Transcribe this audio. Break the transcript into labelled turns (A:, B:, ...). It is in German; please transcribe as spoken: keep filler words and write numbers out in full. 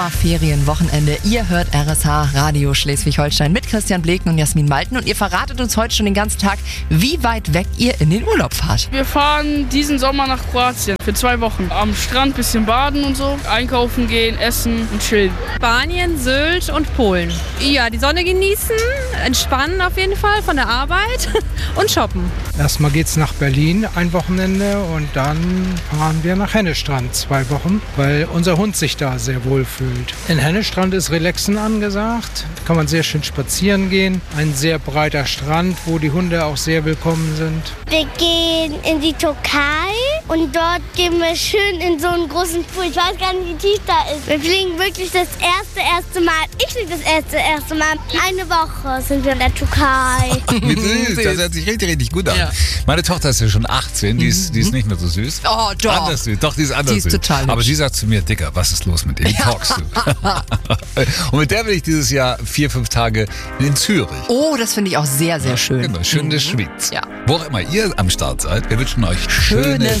A: Ferienwochenende. Ihr hört R S H Radio Schleswig-Holstein mit Christian Bleken und Jasmin Malten und ihr verratet uns heute schon den ganzen Tag, wie weit weg ihr in den Urlaub fahrt.
B: Wir fahren diesen Sommer nach Kroatien für zwei Wochen. Am Strand bisschen baden und so, einkaufen gehen, essen und chillen.
C: Spanien, Sylt und Polen. Ja, die Sonne genießen, entspannen auf jeden Fall von der Arbeit und shoppen.
D: Erstmal geht's nach Berlin ein Wochenende und dann fahren wir nach Hennestrand zwei Wochen, weil unser Hund sich da sehr wohl fühlt. In Hennestrand ist Relaxen angesagt, da kann man sehr schön spazieren gehen. Ein sehr breiter Strand, wo die Hunde auch sehr willkommen sind.
E: Wir gehen in die Türkei und dort gehen wir schön in so einen großen Pool. Ich weiß gar nicht, wie tief da ist. Wir fliegen wirklich das erste, erste Mal. Ich fliege das erste, erste Mal. Eine Woche sind wir in der Türkei.
F: Wie süß, das hört sich richtig, richtig gut an. Ja. Meine Tochter ist ja schon achtzehn, die ist, die ist nicht mehr so süß.
A: Oh, doch.
F: Anders süß, doch, die ist anders
A: die ist
F: süß.
A: Total
F: Aber sie sagt zu mir, Dicker, was ist los mit ihr? Wie talkst du? Und mit der bin ich dieses Jahr vier, fünf Tage in Zürich.
A: Oh, das finde ich auch sehr, sehr schön.
F: Genau, schön in der Schweiz.
A: Ja.
F: Wo auch immer ihr am Start seid, wir wünschen euch schöne,
A: schöne